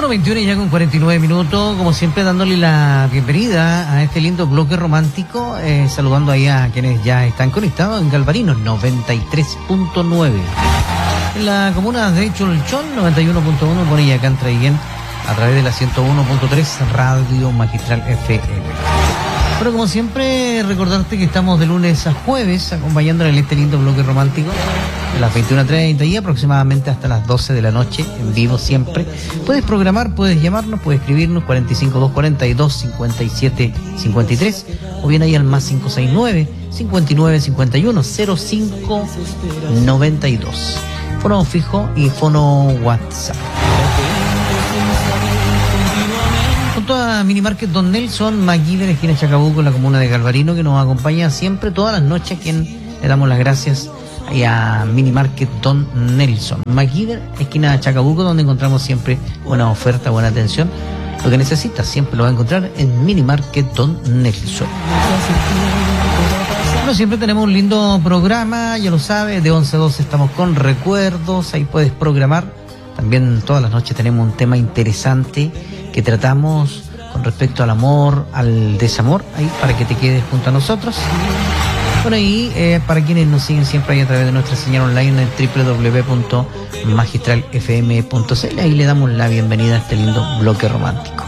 4:21 ya con 49 minutos, como siempre dándole la bienvenida a este lindo bloque romántico, saludando ahí a quienes ya están conectados en Galvarino 93.9, en la comuna de Cholchón 91.1, Bonilla Cantraiguén, a través de la 101.3 Radio Magistral FM. Pero como siempre, recordarte que estamos de lunes a jueves acompañándole en este lindo bloque romántico de las 21:30 y aproximadamente hasta las 12 de la noche, en vivo siempre. Puedes programar, puedes llamarnos, puedes escribirnos 45242-5753 o bien ahí al más 569-5951-0592. Fono fijo y fono WhatsApp. Junto a Minimarket Don Nelson, MacGyver, esquina Chacabuco, en la comuna de Galvarino, que nos acompaña siempre todas las noches, a quien le damos las gracias y a Minimarket Don Nelson. MacGyver, esquina Chacabuco, donde encontramos siempre buena oferta, buena atención. Lo que necesitas siempre lo va a encontrar en Minimarket Don Nelson. Bueno, siempre tenemos un lindo programa, ya lo sabes, de 11 a 12 estamos con recuerdos, ahí puedes programar. También todas las noches tenemos un tema interesante que tratamos con respecto al amor, al desamor, ahí para que te quedes junto a nosotros. Bueno, y para quienes nos siguen siempre ahí a través de nuestra señal online en www.magistralfm.cl, ahí le damos la bienvenida a este lindo bloque romántico.